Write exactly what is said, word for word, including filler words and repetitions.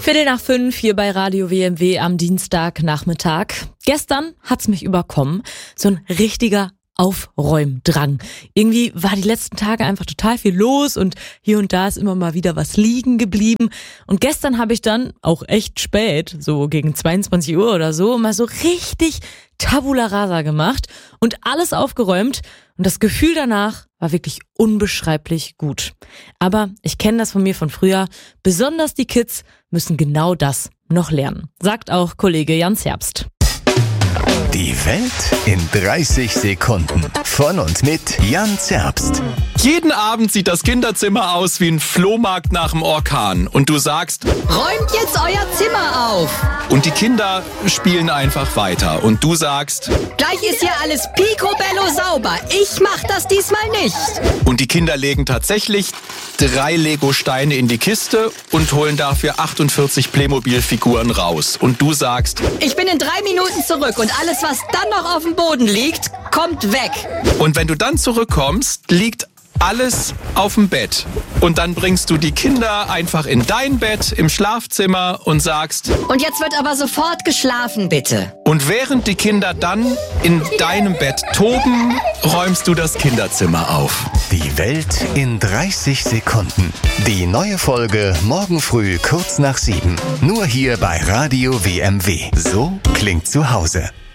Viertel nach fünf hier bei Radio W M W am Dienstagnachmittag. Gestern hat's mich überkommen, so ein richtiger Aufräumdrang. Irgendwie war die letzten Tage einfach total viel los und hier und da ist immer mal wieder was liegen geblieben. Und gestern habe ich dann, auch echt spät, so gegen zweiundzwanzig Uhr oder so, mal so richtig Tabula Rasa gemacht und alles aufgeräumt. Und das Gefühl danach war wirklich unbeschreiblich gut. Aber ich kenne das von mir von früher. Besonders die Kids müssen genau das noch lernen, sagt auch Kollege Jan Zerbst. Die Welt in dreißig Sekunden. Von und mit Jan Zerbst. Jeden Abend sieht das Kinderzimmer aus wie ein Flohmarkt nach dem Orkan. Und du sagst, räumt jetzt euer Zimmer auf. Und die Kinder spielen einfach weiter. Und du sagst, gleich ist hier alles picobello sauber. Ich mach das diesmal nicht. Und die Kinder legen tatsächlich drei Lego-Steine in die Kiste und holen dafür achtundvierzig Playmobil-Figuren raus. Und du sagst, ich bin in drei Minuten zurück und alles, was dann noch auf dem Boden liegt, kommt weg. Und wenn du dann zurückkommst, liegt alles auf dem Bett. Und dann bringst du die Kinder einfach in dein Bett im Schlafzimmer und sagst, und jetzt wird aber sofort geschlafen, bitte. Und während die Kinder dann in deinem Bett toben, räumst du das Kinderzimmer auf. Die Welt in dreißig Sekunden. Die neue Folge morgen früh kurz nach sieben. Nur hier bei Radio W M W. So klingt zu Hause.